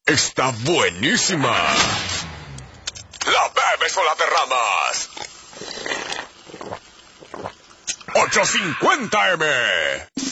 está buenísima. La bebes o la derramas. 850 M.